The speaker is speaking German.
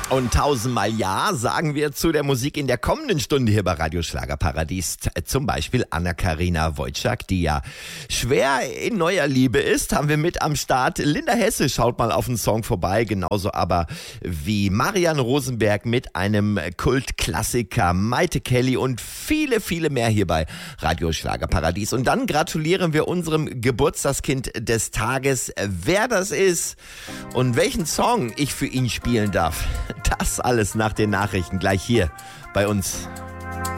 Und tausendmal Ja sagen wir zu der Musik in der kommenden Stunde hier bei Radio Schlagerparadies. Zum Beispiel Anna-Karina Wojcik, die ja schwer in neuer Liebe ist, haben wir mit am Start. Linda Hesse schaut mal auf den Song vorbei, genauso aber wie Marian Rosenberg mit einem Kultklassiker, Maite Kelly und viele, viele mehr hier bei Radio Schlagerparadies. Und dann gratulieren wir unserem Geburtstagskind des Tages, wer das ist und welchen Song ich für ihn spielen darf. Das alles nach den Nachrichten gleich hier bei uns